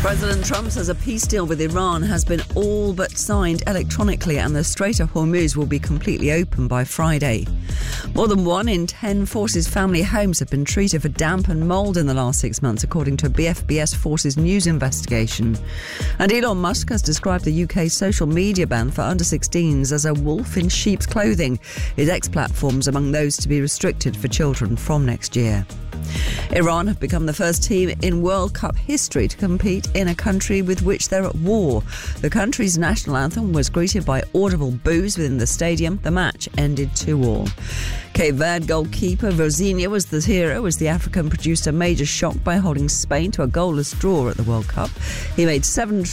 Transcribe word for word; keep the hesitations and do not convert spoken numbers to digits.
President Trump says a peace deal with Iran has been all but signed electronically and the Strait of Hormuz will be completely open by Friday. More than one in ten Forces family homes have been treated for damp and mould in the last six months, according to a B F B S Forces news investigation. And Elon Musk has described the U K's social media ban for under sixteens as a wolf in sheep's clothing. His X platform's among those to be restricted for children from next year. Iran have become the first team in World Cup history to compete in a country with which they're at war. The country's national anthem was greeted by audible boos within the stadium. The match ended two all. Cape Verde goalkeeper Rosinha was the hero as the African produced a major shock by holding Spain to a goalless draw at the World Cup. He made seven